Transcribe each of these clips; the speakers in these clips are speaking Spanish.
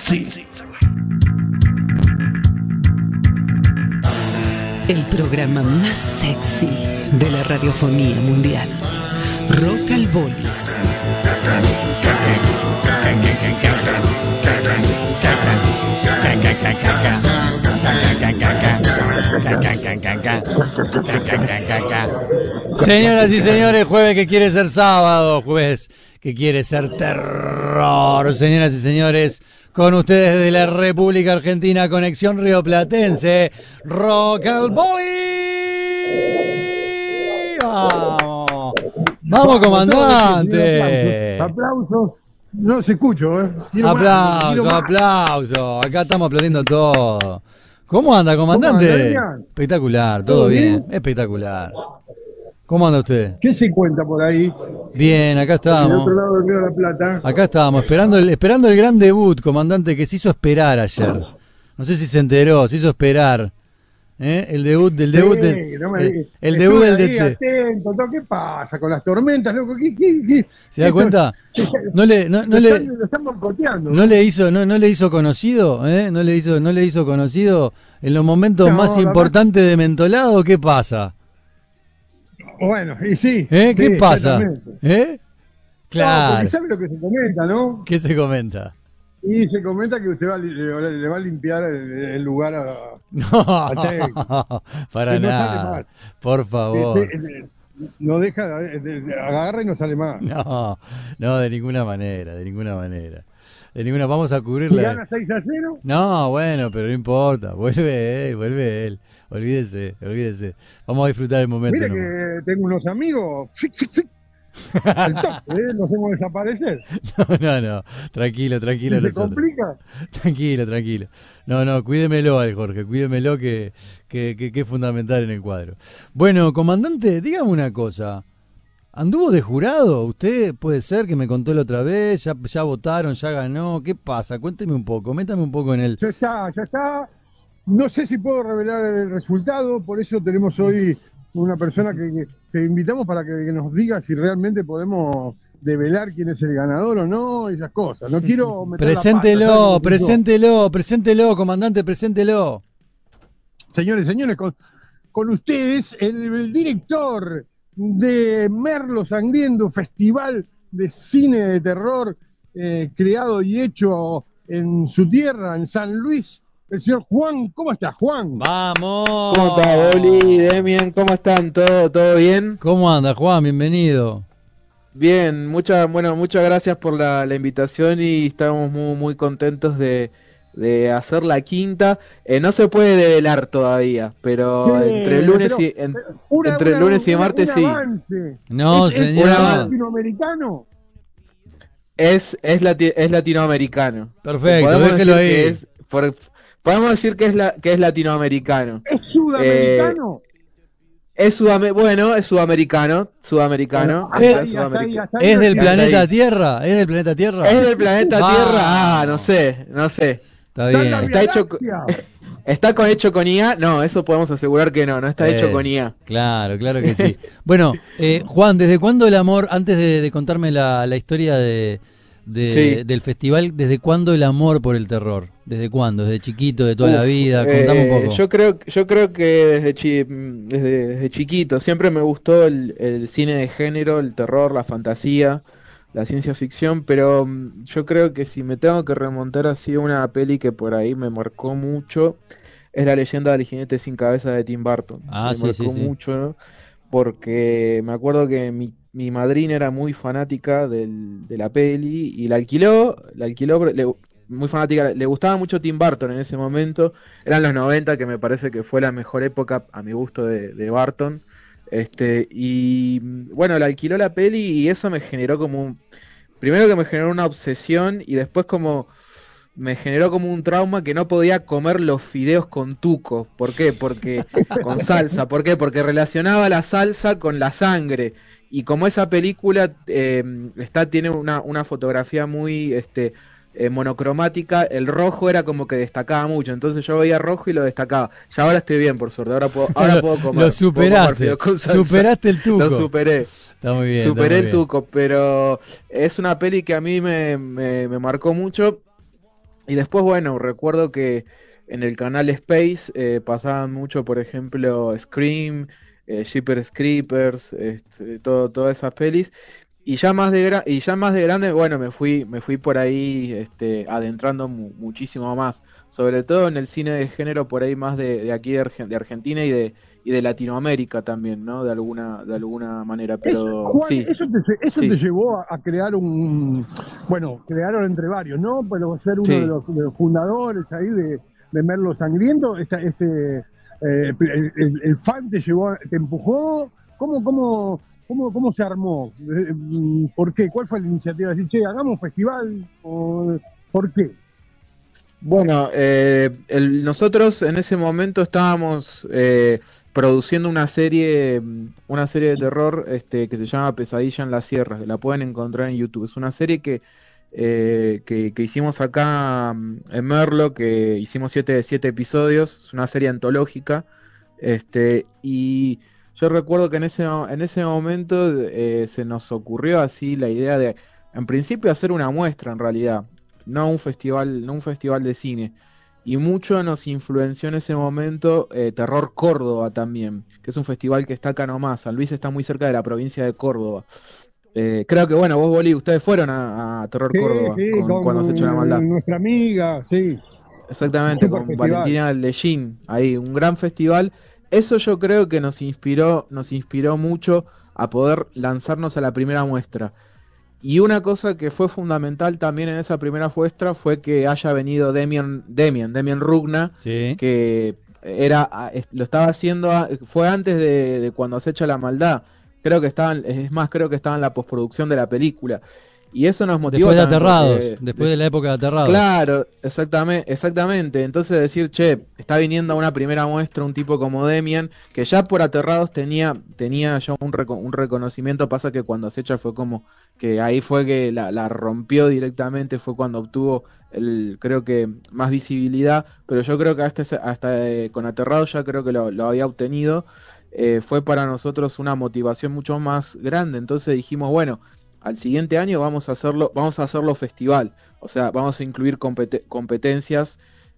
sexy. El programa más sexy de la radiofonía mundial. Rock al Boli. Señoras y señores, jueves que quiere ser sábado, jueves que quiere ser terror. Señoras y señores, con ustedes de la República Argentina, Conexión Rioplatense, Rock al Boli. ¡Vamos! ¡Vamos, comandante! Aplausos. No se escucho, ¿eh? Aplauso. Acá estamos aplaudiendo todo. ¿Cómo anda, comandante? Espectacular, todo bien. Espectacular. ¿Cómo anda usted? ¿Qué se cuenta por ahí? Bien, acá estamos. Del otro lado del Río de la Plata. Acá estábamos, esperando el gran debut, comandante, que se hizo esperar ayer. No sé si se enteró, se hizo esperar. El debut del debut del DT. Atento, ¿qué pasa con las tormentas, loco? ¿Qué? ¿Se da cuenta? No le hizo conocido, no le hizo conocido en los momentos más importantes de Mentolado. ¿Qué pasa? Bueno, y sí. ¿Qué pasa? Claro. No, porque sabe lo que se comenta, ¿no? ¿Qué se comenta? Y se comenta que usted le va a limpiar el lugar a... No, para nada. Por favor. No deja, agarra y no sale más. No, de ninguna manera. Vamos a cubrirla. ¿Y gana 6-0? No, bueno, pero no importa. Vuelve él. Olvídese. Vamos a disfrutar el momento. Mire que tengo unos amigos. Al toque, nos hemos desaparecer. No. Tranquilo. ¿Se complica? Tranquilo. No, cuídemelo al Jorge, cuídemelo que es fundamental en el cuadro. Bueno, comandante, dígame una cosa. ¿Anduvo de jurado? ¿Usted puede ser que me contó la otra vez? ¿Ya votaron? ¿Ya ganó? ¿Qué pasa? Cuénteme un poco, métame un poco en el... Ya está. No sé si puedo revelar el resultado, por eso tenemos hoy una persona que invitamos para que nos diga si realmente podemos develar quién es el ganador o no, esas cosas. No quiero meter Preséntelo, comandante, preséntelo. Señores, con ustedes el director de Merlo Sangriento, Festival de Cine de Terror creado y hecho en su tierra, en San Luis, el señor Juan. ¿Cómo está, Juan? ¡Vamos! ¿Cómo está, Boli, Demian? ¿Cómo están? ¿Todo bien? ¿Cómo anda, Juan? Bienvenido. Bien, muchas gracias por la invitación y estamos muy contentos de hacer la quinta. No se puede develar todavía, pero entre lunes y martes sí. No, señor. ¿Es latinoamericano? Es latinoamericano. Perfecto, déjelo ahí. Podemos decir que es latinoamericano. ¿Es sudamericano? Es sudamericano. ¿Es del planeta Tierra? ¿Es del planeta Tierra? Es del planeta Tierra. No sé. Está bien. Está hecho con IA. No, eso podemos asegurar que no está hecho con IA. Claro que sí. Bueno, Juan, ¿desde cuándo el amor, antes de contarme la historia del festival, desde cuándo el amor por el terror? ¿Desde cuándo? ¿Desde chiquito, de toda la vida? Contame un poco. Yo creo que desde chiquito siempre me gustó el cine de género, el terror, la fantasía, la ciencia ficción, pero yo creo que si me tengo que remontar así a una peli que por ahí me marcó mucho, es La leyenda del jinete sin cabeza de Tim Burton. Me marcó mucho, ¿no? Porque me acuerdo que mi madrina era muy fanática de la peli y la alquiló, muy fanática, le gustaba mucho Tim Burton en ese momento, eran los 90, que me parece que fue la mejor época a mi gusto de Burton, y bueno, la alquiló la peli y eso me generó primero que me generó una obsesión y después como me generó como un trauma que no podía comer los fideos con tuco. ¿Por qué? Porque con salsa. ¿Por qué? Porque relacionaba la salsa con la sangre. Y como esa película tiene una fotografía muy monocromática, el rojo era como que destacaba mucho. Entonces yo veía rojo y lo destacaba. Ya ahora estoy bien, por suerte. Ahora puedo comer. Lo superaste. Superaste el tuco. Lo superé. Está muy bien. Superé el tuco, pero es una peli que a mí me marcó mucho. Y después, bueno, recuerdo que en el canal Space pasaban mucho, por ejemplo, Scream, Jeepers Creepers, todas esas pelis. Y ya más y ya más de grande, bueno, me fui por ahí adentrando muchísimo más. Sobre todo en el cine de género, por ahí más de aquí de Argentina y de Latinoamérica también, ¿no? De alguna manera. Pero Juan, sí, eso te sí, llevó a crear bueno, crearon entre varios, ¿no? Pero ser uno de sí. los fundadores ahí de Merlo Sangriento, el fan te llevó, te empujó, ¿cómo se armó? ¿Por qué? ¿Cuál fue la iniciativa? Decir, che, hagamos un festival, ¿por qué? Bueno, nosotros en ese momento estábamos produciendo una serie de terror que se llama Pesadilla en la Sierra, que la pueden encontrar en YouTube. Es una serie que hicimos acá en Merlo, que hicimos siete episodios, es una serie antológica, y yo recuerdo que en ese momento se nos ocurrió así la idea de, en principio, hacer una muestra en realidad, no un festival de cine. Y mucho nos influenció en ese momento Terror Córdoba también, que es un festival que está acá nomás. San Luis está muy cerca de la provincia de Córdoba. Creo que, bueno, vos, Boli, ustedes fueron a Terror Sí, Córdoba sí, cuando has hecho la maldad. con nuestra amiga, sí, Exactamente, super con festival. Valentina Lellín, ahí, un gran festival. Eso yo creo que nos inspiró mucho a poder lanzarnos a la primera muestra. Y una cosa que fue fundamental también en esa primera muestra fue que haya venido Demian Rugna, Sí. que lo estaba haciendo, fue antes de cuando acecha la maldad. Creo que estaba en la postproducción de la película. Y eso nos motivó Después de también Aterrados, porque después de la época de Aterrados. claro, exactamente. Entonces decir, che, está viniendo a una primera muestra un tipo como Demian, que ya por Aterrados tenía ya un reconocimiento. Pasa que cuando acecha fue como que ahí fue que la rompió directamente, fue cuando obtuvo creo que más visibilidad, pero yo creo que hasta con Aterrados ya creo que lo había obtenido. Fue para nosotros una motivación mucho más grande. Entonces dijimos, bueno, al siguiente año vamos a hacerlo festival. O sea, vamos a incluir competencias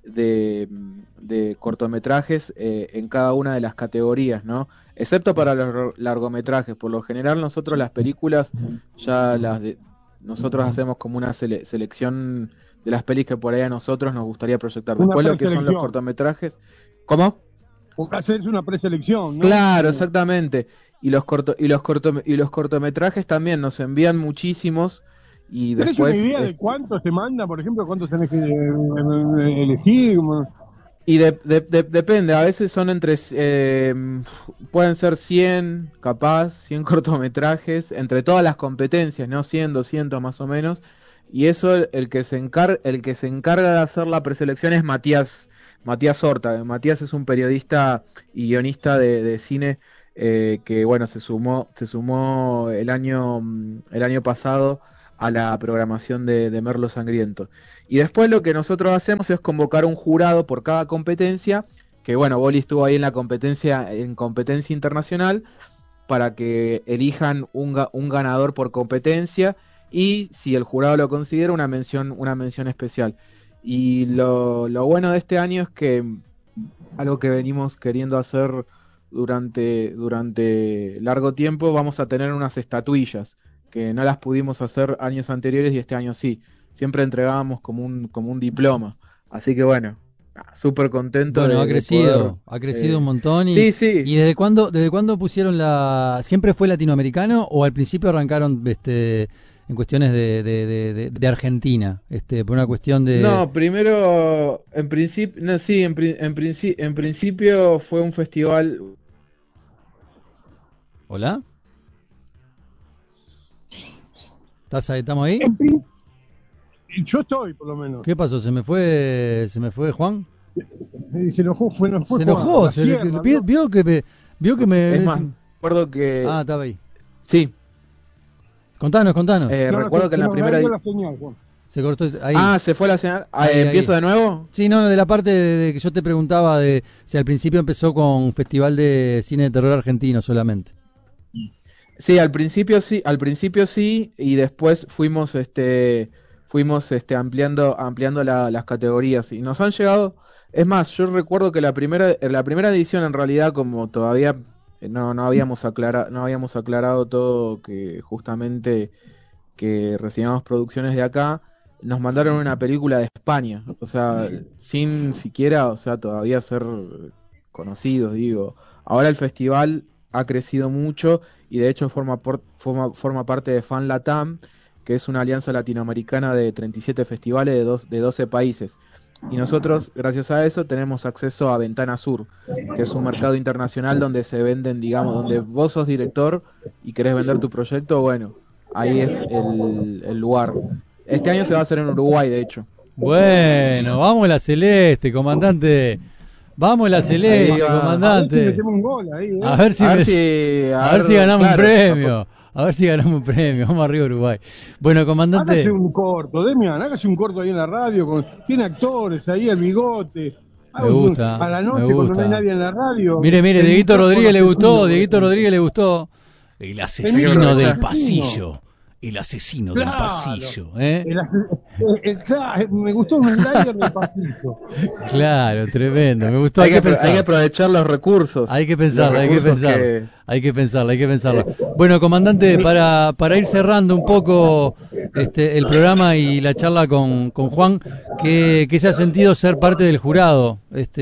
de cortometrajes en cada una de las categorías, ¿no? Excepto para los largometrajes. Por lo general nosotros las películas nosotros hacemos como una selección de las pelis que por ahí a nosotros nos gustaría proyectar. Una Después lo que son los preselección. cortometrajes. ¿Cómo? Porque hacerse una preselección, ¿no? Claro, exactamente. Y los cortometrajes también nos envían muchísimos y ¿Tenés una después idea de cuántos se manda, por ejemplo, cuántos tenés que elegir? depende, a veces son pueden ser 100, capaz, 100 cortometrajes, entre todas las competencias, ¿no? 100, 200 más o menos. Y eso el que se encarga de hacer la preselección es Matías Horta. Matías es un periodista y guionista de cine que, bueno, se sumó el año pasado a la programación de Merlo Sangriento. Y después lo que nosotros hacemos es convocar un jurado por cada competencia, que, bueno, Boli estuvo ahí en competencia internacional, para que elijan un ganador por competencia, y si el jurado lo considera, una mención especial. Y lo bueno de este año es que algo que venimos queriendo hacer durante largo tiempo, vamos a tener unas estatuillas que no las pudimos hacer años anteriores y este año sí. Siempre entregábamos como un diploma. Así que, bueno, súper contento Bueno, de poder. ha crecido un montón. Sí, sí. ¿Y desde cuándo pusieron siempre fue latinoamericano o al principio arrancaron en cuestiones de Argentina? Por una cuestión de... No, primero, en principio, no, sí, en principio fue un festival. ¿Hola? ¿Estamos ahí? Yo estoy, por lo menos. ¿Qué pasó? ¿Se me fue Juan? Se enojó, Se enojó, vio que me... Es más, recuerdo que. Ah, estaba ahí. Sí, Contanos. recuerdo que en la primera. La señal, Juan. Se cortó ahí. Se fue la señal. Ahí. ¿Empiezo de nuevo? Sí, no, de la parte de que yo te preguntaba de si al principio empezó con Festival de Cine de Terror Argentino solamente. Sí, al principio sí, y después fuimos ampliando las categorías y nos han llegado. Es más, yo recuerdo que la primera edición en realidad, como todavía no habíamos aclarado todo, que justamente que recibíamos producciones de acá, nos mandaron una película de España, o sea, sin siquiera, o sea, todavía ser conocidos, digo. Ahora el festival ha crecido mucho y de hecho forma parte de Fan Latam, que es una alianza latinoamericana de 37 festivales de 12 países. Y nosotros, gracias a eso, tenemos acceso a Ventana Sur, que es un mercado internacional donde se venden, digamos, donde vos sos director y querés vender tu proyecto, bueno, ahí es el lugar. Este año se va a hacer en Uruguay, de hecho. Bueno, vamos la Celeste, comandante. Vamos la Celeste, comandante. A ver si metemos un gol ahí, A ver si ganamos un premio. A ver si ganamos un premio. Vamos arriba Uruguay. Bueno, comandante. Hágase un corto, Demian, hágase un corto ahí en la radio. Tiene actores ahí, el bigote. Me gusta. A la noche, cuando no hay nadie en la radio. Mire, Dieguito Rodríguez le gustó. El asesino del pasillo. El asesino del pasillo, ¿eh? Me gustó un slider del pasillo. Claro, tremendo. Me gustó. Hay que aprovechar los recursos. Hay que pensarlo. Bueno, comandante, para ir cerrando un poco el programa y la charla con Juan, ¿qué se ha sentido ser parte del jurado?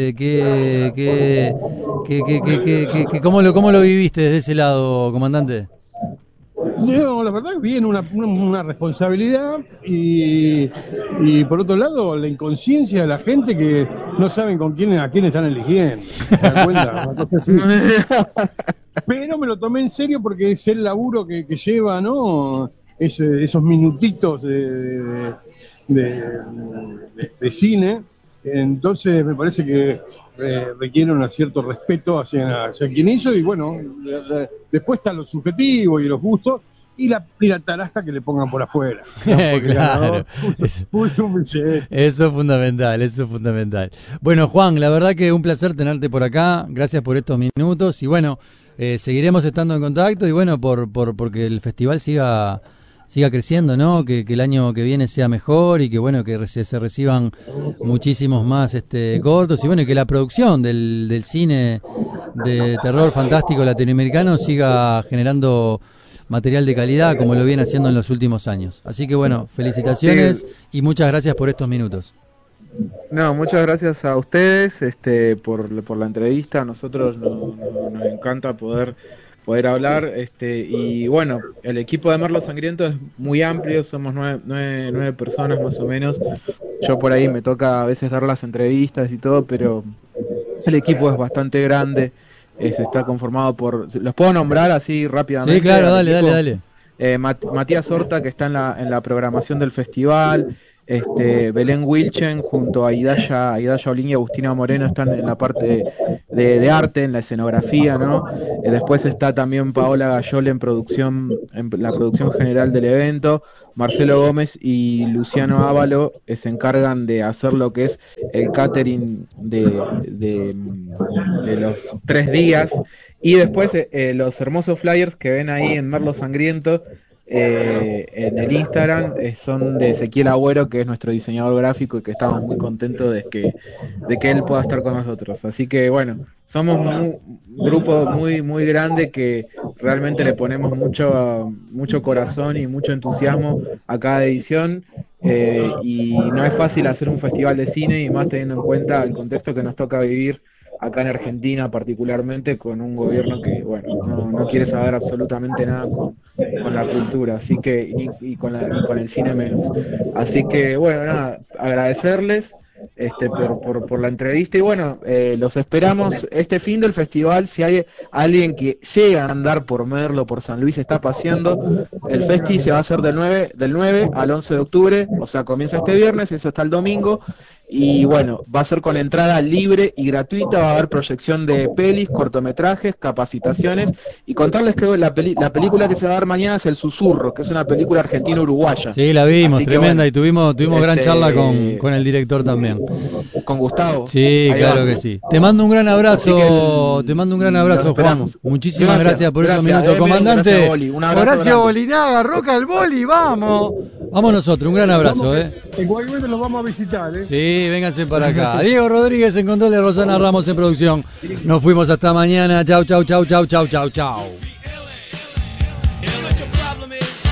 ¿Cómo lo viviste desde ese lado, comandante? No, la verdad viene una responsabilidad y por otro lado la inconsciencia de la gente que no saben a quién están eligiendo. ¿Se dan cuenta? Una cosa así. Pero me lo tomé en serio porque es el laburo que lleva, ¿no? Esos minutitos de cine. Entonces me parece que requiere un cierto respeto hacia quien hizo y bueno, después está lo subjetivo y los gustos y la tarasca que le pongan por afuera, ¿no? Claro, puso un billete. Eso es fundamental. Bueno, Juan, la verdad que un placer tenerte por acá, gracias por estos minutos y bueno, seguiremos estando en contacto y bueno, porque el festival siga creciendo, ¿no? Que el año que viene sea mejor y que bueno, que se reciban muchísimos más cortos y bueno, y que la producción del cine de terror fantástico latinoamericano siga generando material de calidad como lo viene haciendo en los últimos años. Así que bueno, felicitaciones y muchas gracias por estos minutos. No, muchas gracias a ustedes por la entrevista. A nosotros nos encanta poder hablar, y bueno, el equipo de Merlo Sangriento es muy amplio, somos nueve personas más o menos. Yo por ahí me toca a veces dar las entrevistas y todo, pero el equipo es bastante grande, está conformado por, ¿los puedo nombrar así rápidamente? Sí, claro, dale. Matías Horta, que está en la programación del festival. Belén Wilchen junto a Idaya Olín y Agustina Moreno están en la parte de arte, en la escenografía, ¿no? Después está también Paola Gayol en la producción general del evento. Marcelo Gómez y Luciano Ávalo se encargan de hacer lo que es el catering de los 3 días. Y después los hermosos flyers que ven ahí en Merlo Sangriento, en el Instagram, son de Ezequiel Agüero, que es nuestro diseñador gráfico y que estamos muy contentos de que él pueda estar con nosotros. Así que bueno, somos un grupo muy muy grande que realmente le ponemos mucho corazón y mucho entusiasmo a cada edición, y no es fácil hacer un festival de cine y más teniendo en cuenta el contexto que nos toca vivir acá en Argentina, particularmente con un gobierno que bueno no quiere saber absolutamente nada con la cultura, así que y con el cine menos. Así que bueno, nada, agradecerles por la entrevista y bueno, los esperamos este fin del festival. Si hay alguien que llega a andar por Merlo, por San Luis, está paseando, el festi se va a hacer del 9 al 11 de octubre, o sea, comienza este viernes, eso hasta el domingo. Y bueno, va a ser con entrada libre y gratuita, va a haber proyección de pelis, cortometrajes, capacitaciones, y contarles que la película que se va a dar mañana es El Susurro, que es una película argentina-uruguaya. Sí, la vimos, así tremenda, que, bueno, y tuvimos gran charla con el director también. Con Gustavo. Sí, claro que sí. Te mando un gran abrazo, Juan. Muchísimas gracias por esos minutos, comandante. Gracias, Boli. Un abrazo Horacio Bolinaga, Roca al Boli, vamos. Vamos nosotros, un gran abrazo, En cualquier momento los vamos a visitar, Sí, vénganse para acá. Diego Rodríguez en control de Rosana Ramos en producción. Nos fuimos hasta mañana. Chau, chau, chau, chau, chau, chau, chau. You know what your problem is?